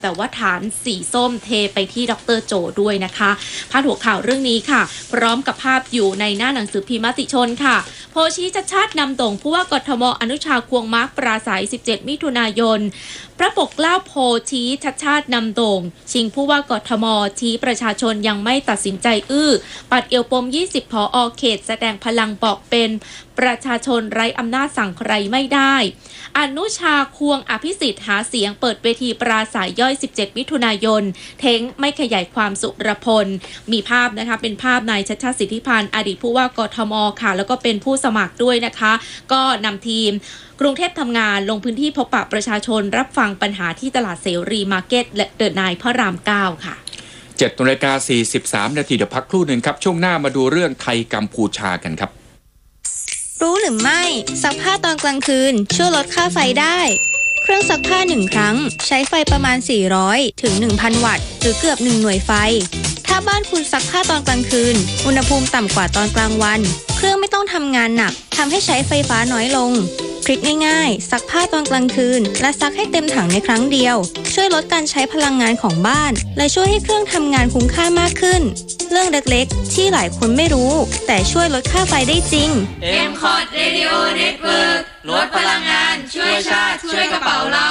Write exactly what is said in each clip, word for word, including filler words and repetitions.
แต่ว่าฐานสีส้มเทไปที่ดร.โจด้วยนะคะพาดหัวข่าวเรื่องนี้ค่ะพร้อมกับภาพอยู่ในหน้าหนังสือพิมพ์มติชนค่ะโพชี้ชัดชาตินำโด่งผู้ว่ากทม.อนุชาควงมาร์คปราศัยสิบเจ็ดมิถุนายนพระปกเกล้าโพชี้ชัดชาตินำโด่งชิงผู้ว่ากทม.ชี้ประชาชนยังไม่ตัดสินใจอื้อปัดเอวปมยี่สิบผอ.เขตแสดงพลังบอกเป็นประชาชนไร้อำนาจสั่งใครไม่ได้อนุชาควงอภิสิทธิ์หาเสียงเปิดเวทีปราศัยย่อยสิบเจ็ดมิถุนายนเท้งไม่ขยายความสุรพลมีภาพนะคะเป็นภาพนายชัชชาติสิทธิพันธ์อดีตผู้ว่ากทม.ค่ะแล้วก็เป็นผู้สมัครด้วยนะคะก็นำทีมกรุงเทพทำงานลงพื้นที่พบปะประชาชนรับฟังปัญหาที่ตลาดเสรีมาร์เก็ตและเดอะไนท์พระรามเก้าค่ะเจ็ดนาฬิกาสี่สิบสามนาทีเดี๋ยวพักครู่หนึ่งครับช่วงหน้ามาดูเรื่องไทยกัมพูชากันครับรู้หรือไม่ซักผ้าตอนกลางคืนช่วยลดค่าไฟได้เครื่องซักผ้าหนึ่งครั้งใช้ไฟประมาณสี่ร้อยถึง หนึ่งพัน วัตต์หรือเกือบหนึ่งหน่วยไฟถ้าบ้านคุณซักผ้าตอนกลางคืนอุณหภูมิต่ำกว่าตอนกลางวันเครื่องไม่ต้องทำงานหนักทำให้ใช้ไฟฟ้าน้อยลงทริคง่ายๆซักผ้าตอนกลางคืนและซักให้เต็มถังในครั้งเดียวช่วยลดการใช้พลังงานของบ้านและช่วยให้เครื่องทำงานคุ้มค่ามากขึ้นเรื่องเล็กๆที่หลายคนไม่รู้แต่ช่วยลดค่าไฟได้จริงเอ็ม คอร์ด Radio Network ลดพลังงานช่วยชาติช่วยกระเป๋าเรา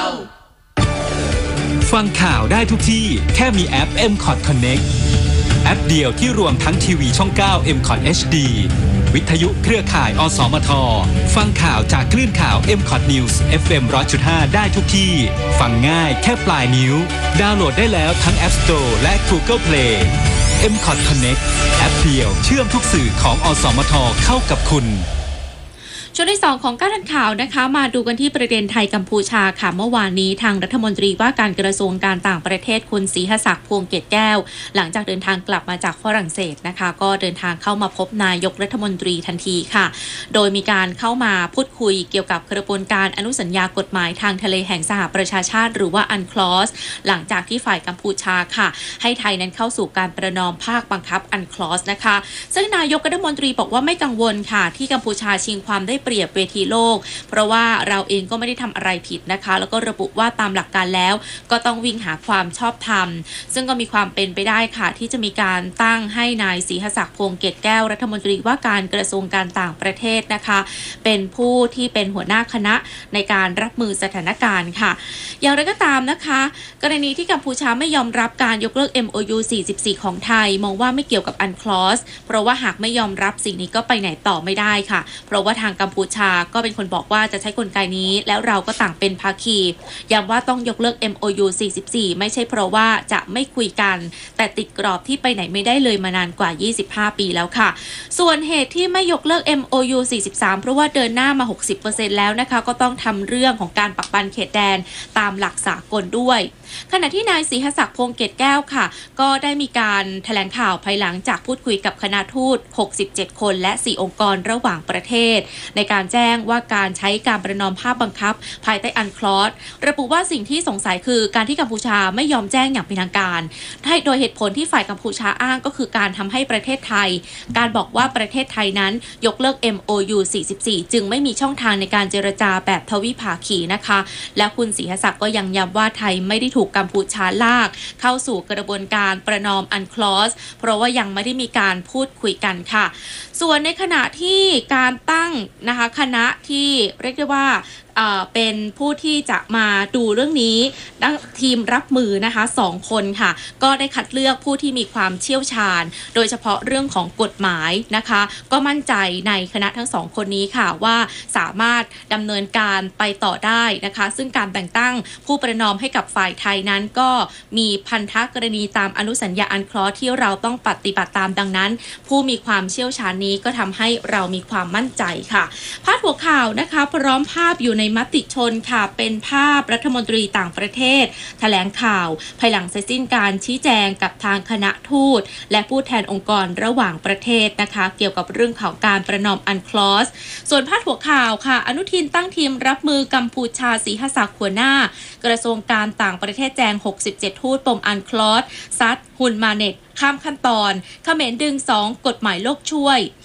ฟังข่าวได้ทุกที่แค่มีแอป เอ็ม คอร์ด Connect แอปเดียวที่รวมทั้งทีวีช่องเก้า เอ็ม คอร์ด เอช ดี วิทยุเครือข่ายอสมทฟังข่าวจากคลื่นข่าว เอ็ม คอร์ด News เอฟ เอ็ม หนึ่งร้อยจุดห้า ได้ทุกที่ฟังง่ายแค่ปลายนิ้วดาวน์โหลดได้แล้วทั้ง App Store และ Google Play เอ็ม คอร์ด Connect แอปเดียวเชื่อมทุกสื่อของอสมทเข้ากับคุณช่วงที่สองของการทันข่าวนะคะมาดูกันที่ประเด็นไทยกัมพูชาค่ะเมื่อวานนี้ทางรัฐมนตรีว่าการกระทรวงการต่างประเทศคุณศรีหศักดิ์พวงเกตแก้วหลังจากเดินทางกลับมาจากฝรั่งเศสนะคะก็เดินทางเข้ามาพบนายกรัฐมนตรีทันทีค่ะโดยมีการเข้ามาพูดคุยเกี่ยวกับกระบวนการอนุสัญญากฎหมายทางทะเลแห่งสหประชาชาติหรือว่าอันคลอสหลังจากที่ฝ่ายกัมพูชาค่ะให้ไทยนั้นเข้าสู่การประนอมภาคบังคับอันคลอสนะคะซึ่งนายกรัฐมนตรีบอกว่าไม่กังวลค่ะที่กัมพูชาชิงความได้เปรียบเวทีโลกเพราะว่าเราเองก็ไม่ได้ทำอะไรผิดนะคะแล้วก็ระบุว่าตามหลักการแล้วก็ต้องวิ่งหาความชอบธรรมซึ่งก็มีความเป็นไปได้ค่ะที่จะมีการตั้งให้นายศรีหศักดิ์พวงเกตแก้วรัฐมนตรีว่าการกระทรวงการต่างประเทศนะคะเป็นผู้ที่เป็นหัวหน้าคณะในการรับมือสถานการณ์ค่ะอย่างไรก็ตามนะคะกรณีที่กัมพูชาไม่ยอมรับการยกเลิก เอ็ม โอ ยู สี่สิบสี่ของไทยมองว่าไม่เกี่ยวกับอันคลอสเพราะว่าหากไม่ยอมรับสิ่งนี้ก็ไปไหนต่อไม่ได้ค่ะเพราะว่าทางกัมพูชาก็เป็นคนบอกว่าจะใช้กลไกนี้แล้วเราก็ต่างเป็นภาคีย้ำว่าต้องยกเลิก เอ็ม โอ ยู สี่สิบสี่ไม่ใช่เพราะว่าจะไม่คุยกันแต่ติดกรอบที่ไปไหนไม่ได้เลยมานานกว่ายี่สิบห้าปีแล้วค่ะส่วนเหตุที่ไม่ยกเลิก เอ็ม โอ ยู สี่สิบสามเพราะว่าเดินหน้ามา หกสิบเปอร์เซ็นต์ แล้วนะคะก็ต้องทำเรื่องของการปักปันเขตแดนตามหลักสากลด้วยขณะที่นายศรีหศักดิ์พวงเกตแก้วค่ะก็ได้มีการแถลงข่าวภายหลังจากพูดคุยกับคณะทูตหกสิบเจ็ดคนและสี่องค์กรระหว่างประเทศในการแจ้งว่าการใช้การประนอมภาคบังคับภายใต้อันคลอสระบุว่าสิ่งที่สงสัยคือการที่กัมพูชาไม่ยอมแจ้งอย่างเป็นทางการโดยเหตุผลที่ฝ่ายกัมพูชาอ้างก็คือการทำให้ประเทศไทยการบอกว่าประเทศไทยนั้นยกเลิก เอ็ม โอ ยู สี่สิบสี่จึงไม่มีช่องทางในการเจรจาแบบทวิภาคีนะคะและคุณศรีหศักดิ์ก็ยังย้ำว่าไทยไม่ได้ถูกกัมพูชาลากเข้าสู่กระบวนการประนอมอันคลอสเพราะว่ายังไม่ได้มีการพูดคุยกันค่ะส่วนในขณะที่การตั้งนะคะคณะที่เรียกได้ว่าเป็นผู้ที่จะมาดูเรื่องนี้ทีมรับมือนะคะสองคนค่ะก็ได้คัดเลือกผู้ที่มีความเชี่ยวชาญโดยเฉพาะเรื่องของกฎหมายนะคะก็มั่นใจในคณะทั้งสองคนนี้ค่ะว่าสามารถดำเนินการไปต่อได้นะคะซึ่งการแต่งตั้งผู้ประนอมให้กับฝ่ายไทยนั้นก็มีพันธกรณีตามอนุสัญญาอันคลอสที่เราต้องปฏิบัติตามดังนั้นผู้มีความเชี่ยวชาญนี้ก็ทำให้เรามีความมั่นใจค่ะพาดหัวข่าวนะคะพร้อมภาพอยู่ในมติชนค่ะเป็นภาพรัฐมนตรีต่างประเทศแถลงข่าวภายหลังเสร็จสิ้นการชี้แจงกับทางคณะทูตและผู้แทนองค์กรระหว่างประเทศนะคะเกี่ยวกับเรื่องของการประนอมอันคลอสส่วนพาดหัวข่าวค่ะอนุทินตั้งทีมรับมือกัมพูชาศรีหศักดิ์หัวหน้ากระทรวงการต่างประเทศแจงหกสิบเจ็ดทูตปมอันคลอสซัดฮุนมาเน็ตข้ามขั้นตอนเขมรดึงสองกฎหมายโลกช่วย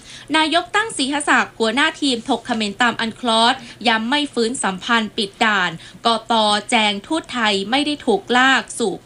นายกตั้งศรีหศักดิ์หัวหน้าทีมถกเขมรตามอันคลอสย้ำไม่ฟื้นสัมพันธ์ปิดด่านกต.แจงทูตไทยไม่ได้ถูกลากสู่